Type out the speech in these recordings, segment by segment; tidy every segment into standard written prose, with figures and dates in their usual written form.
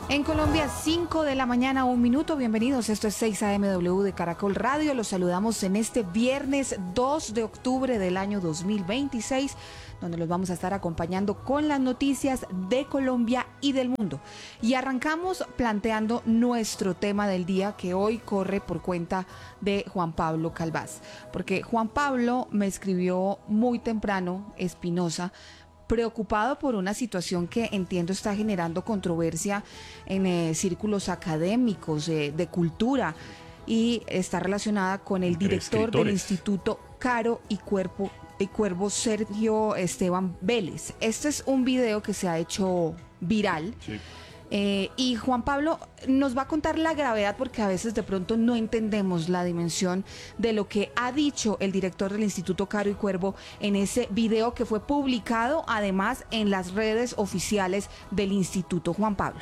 En Colombia, 5 de la mañana, 1 minuto. Bienvenidos. Esto es 6 AMW de Caracol Radio. Los saludamos en este viernes 2 de octubre del año 2026, donde los vamos a estar acompañando con las noticias de Colombia y del mundo. Y arrancamos planteando nuestro tema del día, que hoy corre por cuenta de Juan Pablo Calvás. Porque Juan Pablo me escribió muy temprano, Espinosa, preocupado por una situación que entiendo está generando controversia en círculos académicos, de cultura, y está relacionada con el director del Instituto Caro y Cuervo, Sergio Esteban Vélez. Este es un video que se ha hecho viral. Sí. Y Juan Pablo nos va a contar la gravedad, porque a veces de pronto no entendemos la dimensión de lo que ha dicho el director del Instituto Caro y Cuervo en ese video que fue publicado además en las redes oficiales del Instituto. Juan Pablo.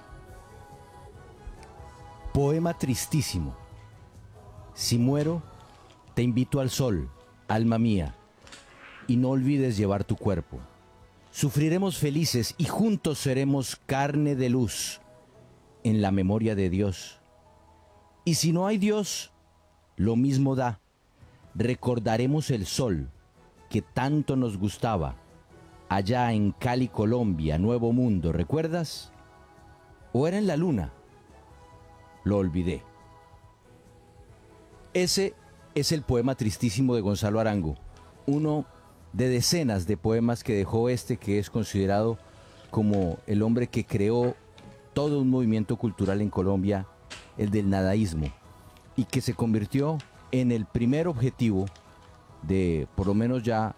Poema tristísimo. Si muero, te invito al sol, alma mía, y no olvides llevar tu cuerpo. Sufriremos felices y juntos seremos carne de luz en la memoria de Dios. Y si no hay Dios, lo mismo da. Recordaremos el sol que tanto nos gustaba allá en Cali, Colombia, Nuevo Mundo. ¿Recuerdas? ¿O era en la luna? Lo olvidé. Ese es el poema tristísimo de Gonzalo Arango, uno de decenas de poemas que dejó este, que es considerado como el hombre que creó todo un movimiento cultural en Colombia, el del nadaísmo, y que se convirtió en el primer objetivo de por lo menos ya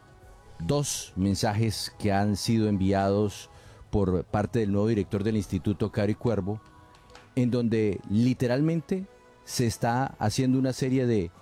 2 mensajes que han sido enviados por parte del nuevo director del Instituto Caro y Cuervo, en donde literalmente se está haciendo una serie de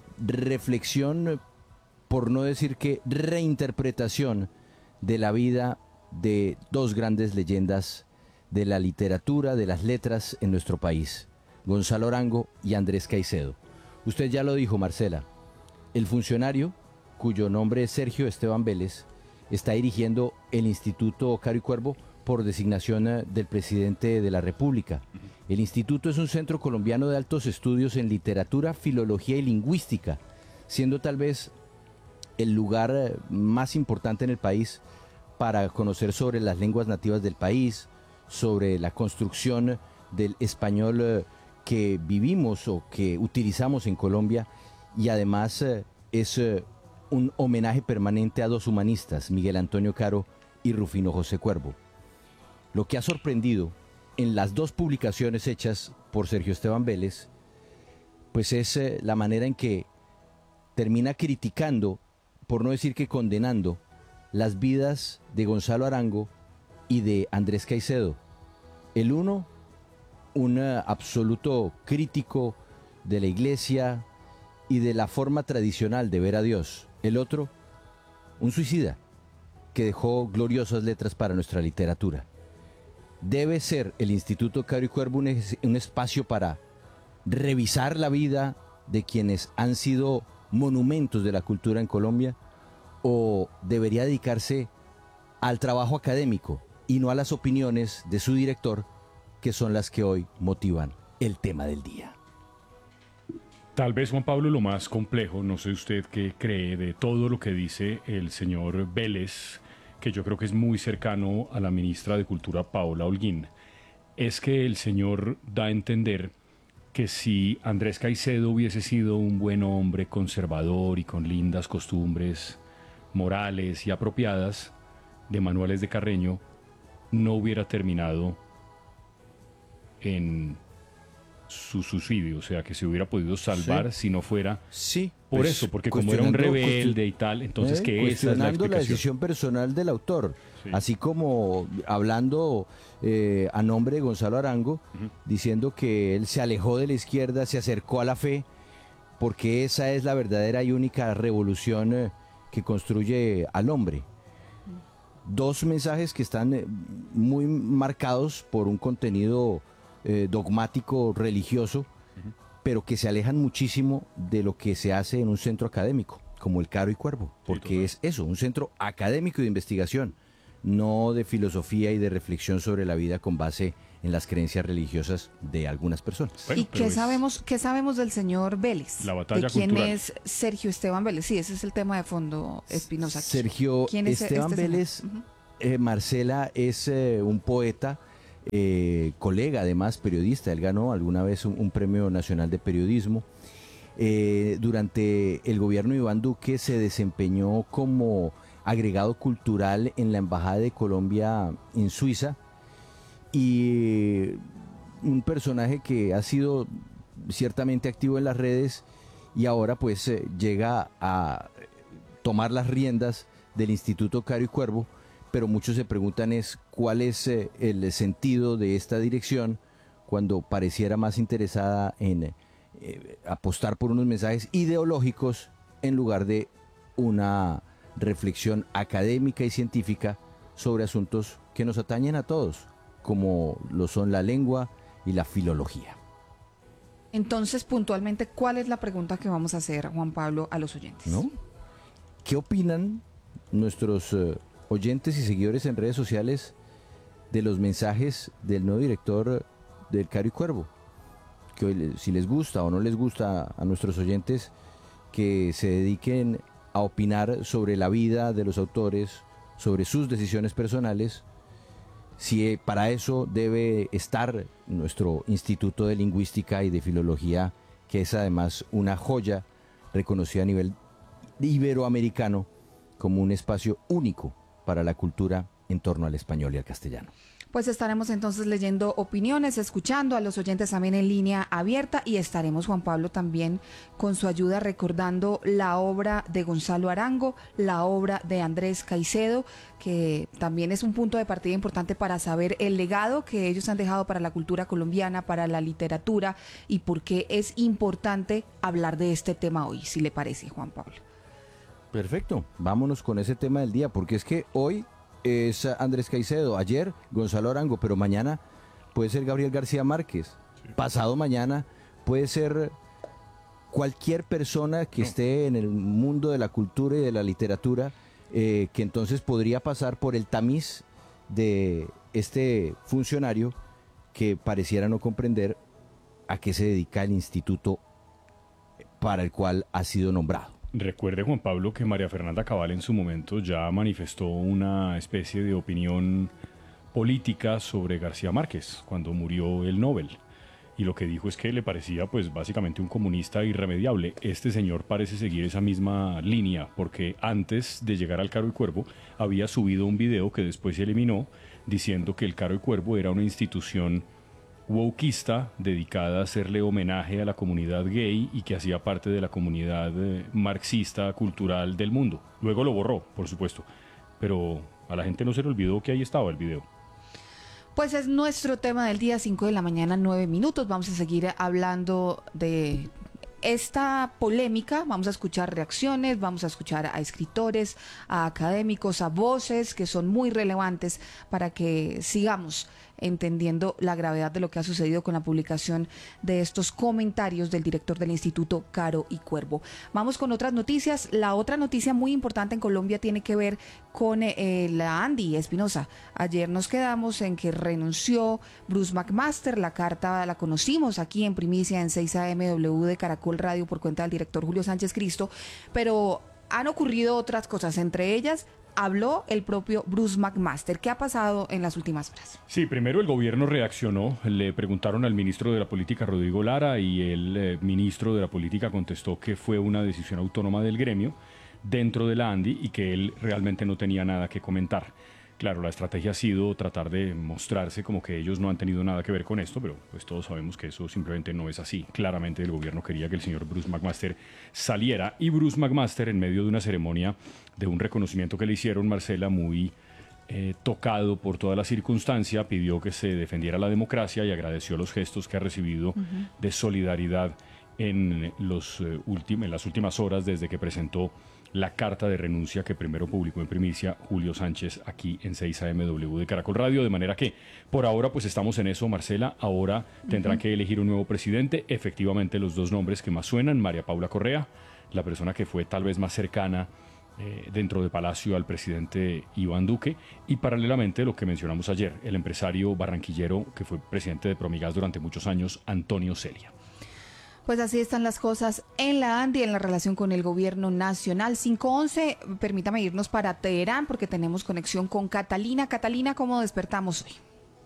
reflexión, por no decir que reinterpretación, de la vida de 2 grandes leyendas de la literatura, de las letras en nuestro país, Gonzalo Arango y Andrés Caicedo. Usted ya lo dijo, Marcela, el funcionario, cuyo nombre es Sergio Esteban Vélez, está dirigiendo el Instituto Caro y Cuervo por designación del presidente de la República. El instituto es un centro colombiano de altos estudios en literatura, filología y lingüística, siendo tal vez el lugar más importante en el país para conocer sobre las lenguas nativas del país, sobre la construcción del español que vivimos o que utilizamos en Colombia, y además es un homenaje permanente a 2 humanistas, Miguel Antonio Caro y Rufino José Cuervo. Lo que ha sorprendido en las 2 publicaciones hechas por Sergio Esteban Vélez, pues es la manera en que termina criticando, por no decir que condenando, las vidas de Gonzalo Arango y de Andrés Caicedo. El uno, un absoluto crítico de la iglesia y de la forma tradicional de ver a Dios. El otro, un suicida que dejó gloriosas letras para nuestra literatura. Debe ser el Instituto Caro y Cuervo un espacio para revisar la vida de quienes han sido monumentos de la cultura en Colombia, o debería dedicarse al trabajo académico y no a las opiniones de su director, que son las que hoy motivan el tema del día. Tal vez, Juan Pablo, lo más complejo, no sé usted qué cree de todo lo que dice el señor Vélez, que yo creo que es muy cercano a la ministra de Cultura, Paola Holguín, es que el señor da a entender que si Andrés Caicedo hubiese sido un buen hombre conservador y con lindas costumbres morales y apropiadas de Manuales de Carreño, no hubiera terminado en su suicidio, o sea, que se hubiera podido salvar si no fuera por pues, eso, porque como era un rebelde y tal, entonces que esa es la explicación. La decisión personal del autor, así como hablando a nombre de Gonzalo Arango, diciendo que él se alejó de la izquierda, se acercó a la fe, porque esa es la verdadera y única revolución que construye al hombre. 2 mensajes que están muy marcados por un contenido dogmático religioso, pero que se alejan muchísimo de lo que se hace en un centro académico, como el Caro y Cuervo, porque es eso, un centro académico de investigación, no de filosofía y de reflexión sobre la vida con base en las creencias religiosas de algunas personas. Bueno, ¿y qué sabemos del señor Vélez? La batalla ¿De quién cultural. es Sergio Esteban Vélez? Sí, ese es el tema de fondo, Espinosa. Sergio Esteban Vélez, Marcela, es un poeta, colega además, periodista. Él ganó alguna vez un premio nacional de periodismo. Durante el gobierno de Iván Duque se desempeñó como agregado cultural en la Embajada de Colombia en Suiza, y un personaje que ha sido ciertamente activo en las redes y ahora pues llega a tomar las riendas del Instituto Caro y Cuervo, pero muchos se preguntan cuál es el sentido de esta dirección cuando pareciera más interesada en apostar por unos mensajes ideológicos en lugar de una reflexión académica y científica sobre asuntos que nos atañen a todos, como lo son la lengua y la filología. Entonces, puntualmente, ¿cuál es la pregunta que vamos a hacer, Juan Pablo, a los oyentes? ¿No? ¿Qué opinan nuestros oyentes y seguidores en redes sociales de los mensajes del nuevo director del Caro y Cuervo? Que si les gusta o no les gusta a nuestros oyentes que se dediquen a opinar sobre la vida de los autores, sobre sus decisiones personales, si para eso debe estar nuestro Instituto de Lingüística y de Filología, que es además una joya reconocida a nivel iberoamericano como un espacio único para la cultura en torno al español y al castellano. Pues estaremos entonces leyendo opiniones, escuchando a los oyentes también en línea abierta, y estaremos, Juan Pablo, también con su ayuda recordando la obra de Gonzalo Arango, la obra de Andrés Caicedo, que también es un punto de partida importante para saber el legado que ellos han dejado para la cultura colombiana, para la literatura, y por qué es importante hablar de este tema hoy, si le parece, Juan Pablo. Perfecto, vámonos con ese tema del día, porque es que hoy es Andrés Caicedo, ayer Gonzalo Arango, pero mañana puede ser Gabriel García Márquez, pasado mañana puede ser cualquier persona que esté en el mundo de la cultura y de la literatura, que entonces podría pasar por el tamiz de este funcionario que pareciera no comprender a qué se dedica el instituto para el cual ha sido nombrado. Recuerde, Juan Pablo, que María Fernanda Cabal en su momento ya manifestó una especie de opinión política sobre García Márquez cuando murió el Nobel. Y lo que dijo es que le parecía pues básicamente un comunista irremediable. Este señor parece seguir esa misma línea, porque antes de llegar al Caro y Cuervo había subido un video que después se eliminó diciendo que el Caro y Cuervo era una institución wokista dedicada a hacerle homenaje a la comunidad gay y que hacía parte de la comunidad marxista cultural del mundo. Luego lo borró, por supuesto, pero a la gente no se le olvidó que ahí estaba el video. Pues es nuestro tema del día, 5 de la mañana, 9 minutos. Vamos a seguir hablando de esta polémica, vamos a escuchar reacciones, vamos a escuchar a escritores, a académicos, a voces que son muy relevantes para que sigamos entendiendo la gravedad de lo que ha sucedido con la publicación de estos comentarios del director del Instituto Caro y Cuervo. Vamos con otras noticias. La otra noticia muy importante en Colombia tiene que ver con la Andy Espinosa. Ayer nos quedamos en que renunció Bruce McMaster. La carta la conocimos aquí en primicia en 6 AM de Caracol Radio por cuenta del director Julio Sánchez Cristo, pero han ocurrido otras cosas, entre ellas habló el propio Bruce McMaster. ¿Qué ha pasado en las últimas horas? Sí, primero el gobierno reaccionó, le preguntaron al ministro de la Política, Rodrigo Lara, y el ministro de la Política contestó que fue una decisión autónoma del gremio dentro de la ANDI y que él realmente no tenía nada que comentar. Claro, la estrategia ha sido tratar de mostrarse como que ellos no han tenido nada que ver con esto, pero pues todos sabemos que eso simplemente no es así. Claramente el gobierno quería que el señor Bruce McMaster saliera, y Bruce McMaster, en medio de una ceremonia de un reconocimiento que le hicieron, Marcela, muy tocado por toda la circunstancia, pidió que se defendiera la democracia y agradeció los gestos que ha recibido de solidaridad en las últimas horas desde que presentó la carta de renuncia que primero publicó en primicia Julio Sánchez aquí en 6 AM de Caracol Radio, de manera que por ahora pues estamos en eso, Marcela. Ahora tendrán que elegir un nuevo presidente. Efectivamente, los dos nombres que más suenan: María Paula Correa, la persona que fue tal vez más cercana dentro de Palacio al presidente Iván Duque, y paralelamente lo que mencionamos ayer, el empresario barranquillero que fue presidente de Promigas durante muchos años, Antonio Celia. Pues así están las cosas en la ANDI en la relación con el gobierno nacional. 5:11, permítame irnos para Teherán porque tenemos conexión con Catalina. Catalina, ¿cómo despertamos hoy?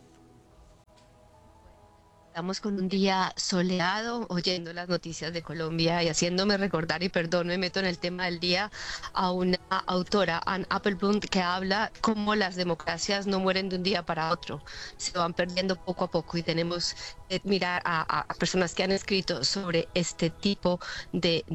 Estamos con un día soleado, oyendo las noticias de Colombia y haciéndome recordar, y perdón, me meto en el tema del día, a una autora, Anne Applebaum, que habla cómo las democracias no mueren de un día para otro, se van perdiendo poco a poco, y tenemos que mirar a personas que han escrito sobre este tipo de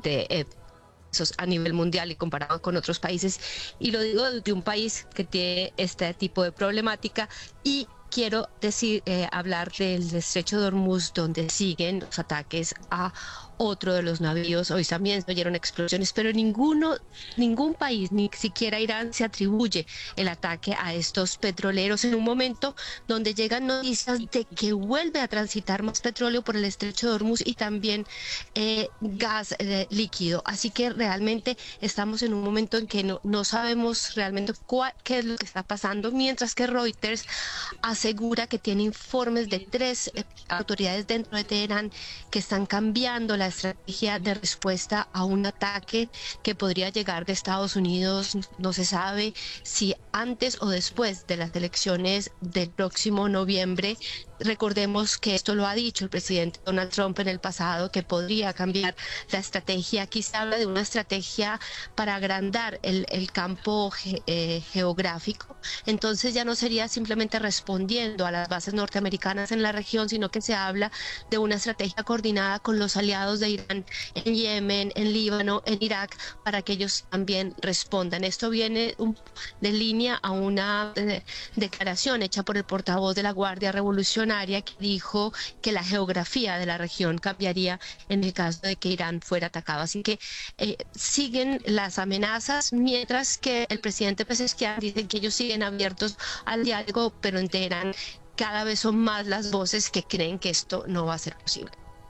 a nivel mundial y comparado con otros países, y lo digo de un país que tiene este tipo de problemática. Y quiero hablar del estrecho de Hormuz, donde siguen los ataques a otro de los navíos. Hoy también se oyeron explosiones, pero ningún país, ni siquiera Irán, se atribuye el ataque a estos petroleros en un momento donde llegan noticias de que vuelve a transitar más petróleo por el estrecho de Hormuz y también gas líquido. Así que realmente estamos en un momento en que no sabemos realmente qué es lo que está pasando, mientras que Reuters asegura que tiene informes de 3 autoridades dentro de Teherán que están cambiando la estrategia de respuesta a un ataque que podría llegar de Estados Unidos. No se sabe si antes o después de las elecciones del próximo noviembre. Recordemos que esto lo ha dicho el presidente Donald Trump en el pasado, que podría cambiar la estrategia. Aquí se habla de una estrategia para agrandar el campo geográfico. Entonces ya no sería simplemente respondiendo a las bases norteamericanas en la región, sino que se habla de una estrategia coordinada con los aliados de Irán en Yemen, en Líbano, en Irak, para que ellos también respondan. Esto viene de línea a una declaración hecha por el portavoz de la Guardia Revolucionaria, que dijo que la geografía de la región cambiaría en el caso de que Irán fuera atacado. Así que siguen las amenazas, mientras que el presidente Pezeshkian dice que ellos siguen abiertos al diálogo, pero en Teherán cada vez son más las voces que creen que esto no va a ser posible.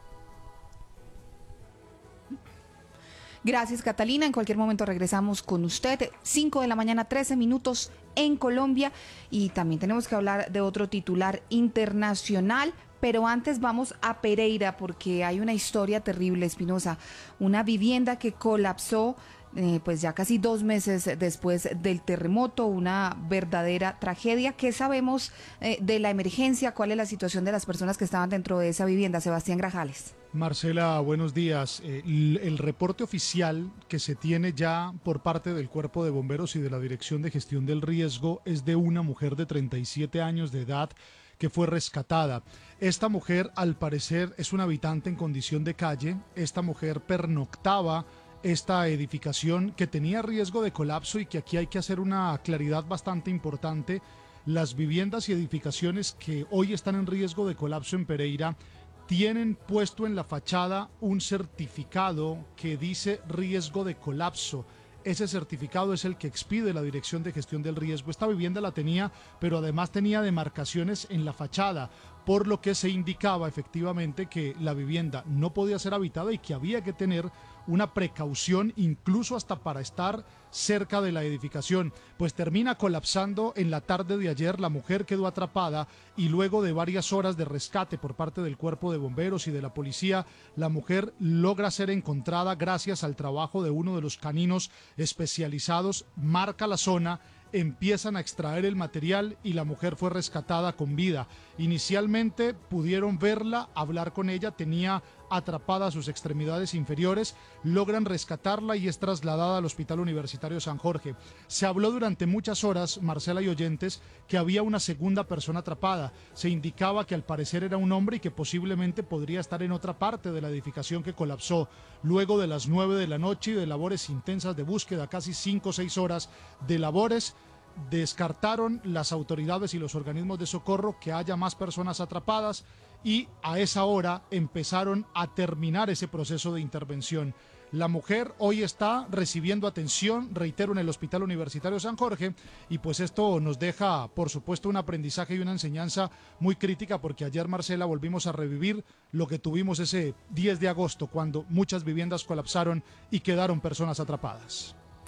Gracias, Catalina. En cualquier momento regresamos con usted. 5 de la mañana, 13 minutos en Colombia. Y también tenemos que hablar de otro titular internacional. Pero antes vamos a Pereira porque hay una historia terrible, Espinosa. Una vivienda que colapsó pues ya casi 2 meses después del terremoto, una verdadera tragedia. ¿Qué sabemos de la emergencia? ¿Cuál es la situación de las personas que estaban dentro de esa vivienda? Sebastián Grajales. Marcela, buenos días. El reporte oficial que se tiene ya por parte del Cuerpo de Bomberos y de la Dirección de Gestión del Riesgo es de una mujer de 37 años de edad que fue rescatada. Esta mujer, al parecer, es una habitante en condición de calle. Esta mujer pernoctaba esta edificación que tenía riesgo de colapso, y que aquí hay que hacer una claridad bastante importante. Las viviendas y edificaciones que hoy están en riesgo de colapso en Pereira tienen puesto en la fachada un certificado que dice riesgo de colapso. Ese certificado es el que expide la Dirección de Gestión del Riesgo. Esta vivienda la tenía, pero además tenía demarcaciones en la fachada, por lo que se indicaba efectivamente que la vivienda no podía ser habitada y que había que tener una precaución incluso hasta para estar cerca de la edificación. Pues termina colapsando en la tarde de ayer. La mujer quedó atrapada y luego de varias horas de rescate por parte del Cuerpo de Bomberos y de la policía, la mujer logra ser encontrada gracias al trabajo de uno de los caninos especializados. Marca la zona, empiezan a extraer el material y la mujer fue rescatada con vida. Inicialmente pudieron verla, hablar con ella, tenía atrapada sus extremidades inferiores, logran rescatarla y es trasladada al Hospital Universitario San Jorge. Se habló durante muchas horas, Marcela y oyentes, que había una segunda persona atrapada. Se indicaba que al parecer era un hombre y que posiblemente podría estar en otra parte de la edificación que colapsó. Luego de las 9 de la noche y de labores intensas de búsqueda, casi 5 o 6 horas de labores, descartaron las autoridades y los organismos de socorro que haya más personas atrapadas, y a esa hora empezaron a terminar ese proceso de intervención. La mujer hoy está recibiendo atención, reitero, en el Hospital Universitario San Jorge, y pues esto nos deja, por supuesto, un aprendizaje y una enseñanza muy crítica, porque ayer, Marcela, volvimos a revivir lo que tuvimos ese 10 de agosto, cuando muchas viviendas colapsaron y quedaron personas atrapadas.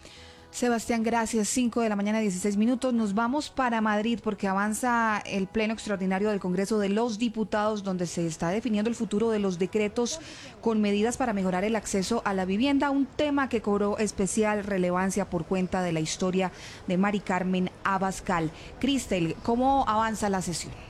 Sebastián, gracias. 5 de la mañana, 16 minutos. Nos vamos para Madrid porque avanza el pleno extraordinario del Congreso de los Diputados, donde se está definiendo el futuro de los decretos con medidas para mejorar el acceso a la vivienda, un tema que cobró especial relevancia por cuenta de la historia de Mari Carmen Abascal. Cristel, ¿cómo avanza la sesión?